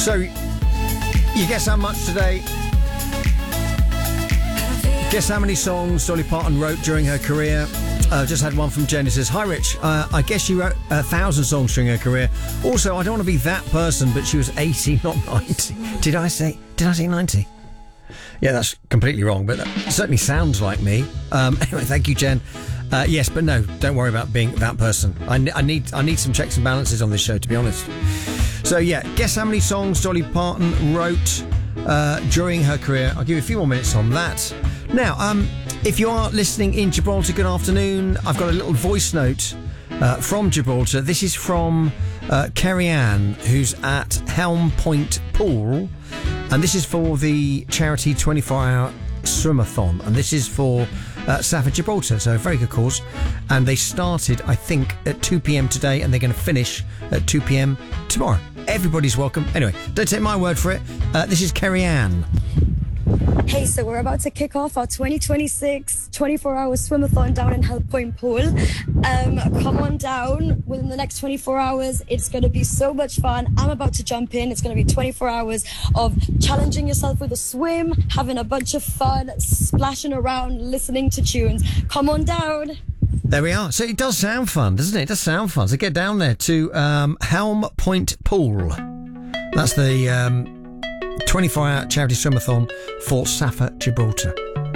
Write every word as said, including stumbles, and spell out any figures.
So, you guess how much today? Guess how many songs Dolly Parton wrote during her career? Uh, just had one from Genesis. Hi, Rich. Uh, I guess she wrote a thousand songs during her career. Also, I don't want to be that person, but she was eighty, not ninety. Did I say? Did I say ninety? Yeah, that's completely wrong, but that certainly sounds like me. Um, anyway, thank you, Jen. Uh, yes, but no, don't worry about being that person. I, I need I need some checks and balances on this show, to be honest. So yeah, guess how many songs Dolly Parton wrote uh, during her career. I'll give you a few more minutes on that. Now, um, if you are listening in Gibraltar, good afternoon. I've got a little voice note uh, from Gibraltar. This is from uh, Kerry Ann, who's at Helm Point Pool. And this is for the charity twenty-four hour swimathon. And this is for uh, Safford Gibraltar. So a very good cause. And they started, I think, at two p.m. today, and they're going to finish at two p.m. tomorrow. Everybody's welcome. Anyway, don't take my word for it. Uh, this is Kerry Ann. Hey, so we're about to kick off our twenty twenty-six twenty-four hour swimathon down in Help Point Pool. Um, come on down within the next twenty-four hours. It's going to be so much fun. I'm about to jump in. It's going to be twenty-four hours of challenging yourself with a swim, having a bunch of fun, splashing around, listening to tunes. Come on down. There we are. So it does sound fun, doesn't it? It does sound fun. So get down there to um, Helm Point Pool. That's the um, twenty-four hour charity swimathon for Safford Gibraltar.